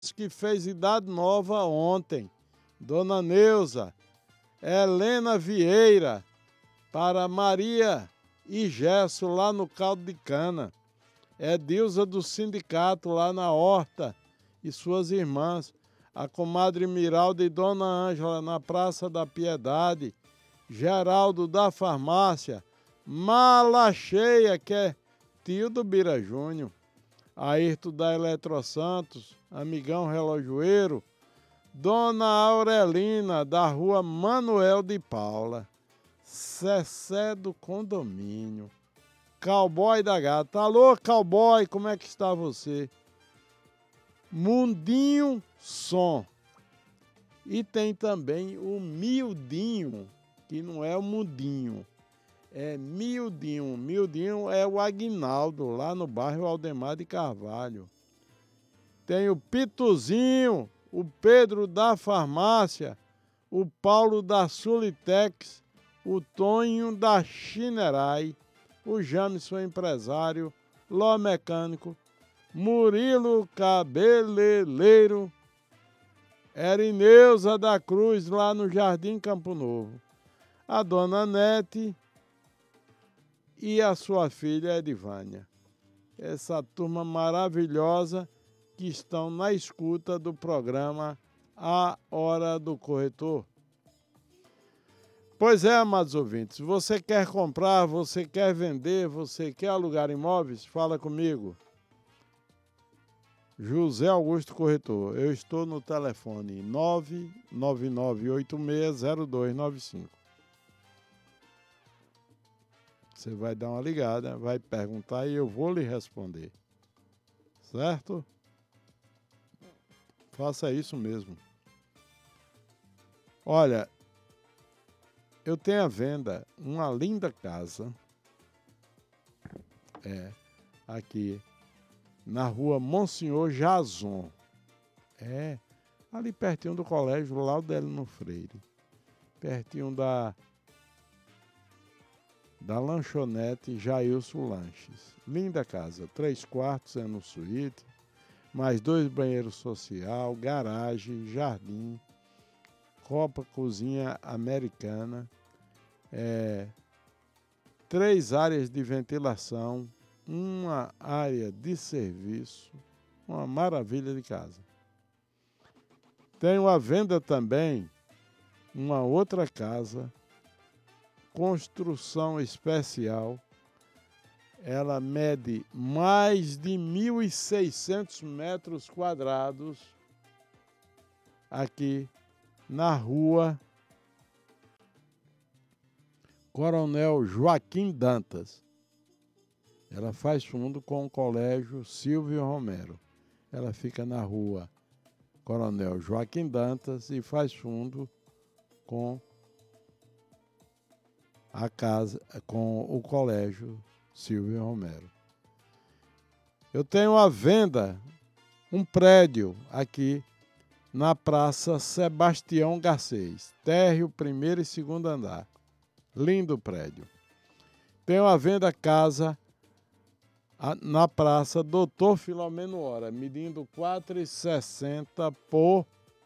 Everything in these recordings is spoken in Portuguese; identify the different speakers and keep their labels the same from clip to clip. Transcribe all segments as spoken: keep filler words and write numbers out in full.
Speaker 1: que fez idade nova ontem. Dona Neuza, Helena Vieira, para Maria e Gesso, lá no Caldo de Cana. Edilza do sindicato, lá na Horta, e suas irmãs. A comadre Miralda e Dona Ângela, na Praça da Piedade. Geraldo da farmácia. Mala Cheia, que é tio do Bira Júnior. Ayrton da Eletrosantos, amigão relojoeiro. Dona Aurelina, da rua Manuel de Paula. Cessé do condomínio. Cowboy da Gata. Alô, cowboy, como é que está você? Mundinho Som. E tem também o Mildinho, que não é o Mundinho, é Mildinho. Mildinho é o Aguinaldo, lá no bairro Aldemar de Carvalho. Tem o Pituzinho, o Pedro da farmácia, o Paulo da Sulitex, o Tonho da Chinerai, o Jamison empresário, Ló mecânico, Murilo cabeleireiro, Erineuza da Cruz, lá no Jardim Campo Novo, a Dona Nete e a sua filha Edivânia. Essa turma maravilhosa que estão na escuta do programa A Hora do Corretor. Pois é, amados ouvintes, você quer comprar, você quer vender, você quer alugar imóveis? Fala comigo. José Augusto Corretor. Eu estou no telefone nove nove nove oito seis zero dois nove cinco. Você vai dar uma ligada, vai perguntar e eu vou lhe responder. Certo? Faça isso mesmo. Olha, eu tenho à venda uma linda casa. É, aqui na rua Monsenhor Jason. É, ali pertinho do colégio Laudelino Freire. Pertinho da, da lanchonete Jailson Lanches. Linda casa, três quartos, é no suíte, mais dois banheiros social, garagem, jardim, copa, cozinha americana, é, três áreas de ventilação, uma área de serviço, uma maravilha de casa. Tenho à venda também uma outra casa, construção especial. Ela mede mais de mil e seiscentos metros quadrados aqui na rua Coronel Joaquim Dantas. Ela faz fundo com o colégio Silvio Romero. Ela fica na rua Coronel Joaquim Dantas e faz fundo com a casa, com o colégio Silvio Romero. Eu tenho à venda um prédio aqui na Praça Sebastião Garcês, térreo, primeiro e segundo andar. Lindo prédio. Tenho à venda casa na Praça Doutor Filomeno Hora, medindo quatro e sessenta por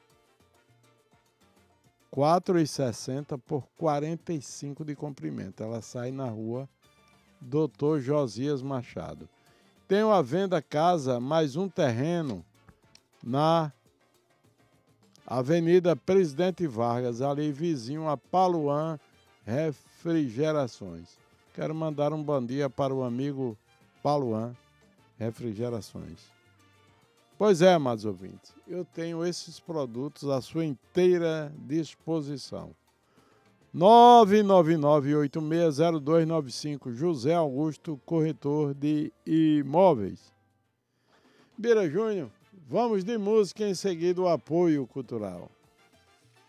Speaker 1: quatro e sessenta por quarenta e cinco de comprimento. Ela sai na rua Doutor Josias Machado. Tenho à venda casa, mais um terreno na Avenida Presidente Vargas, ali vizinho a Paluan Refrigerações. Quero mandar um bom dia para o amigo Paluan Refrigerações. Pois é, amados ouvintes, eu tenho esses produtos à sua inteira disposição. nove nove nove oito seis zero dois nove cinco, José Augusto, corretor de imóveis. Bira Júnior, vamos de música, em seguida o apoio cultural.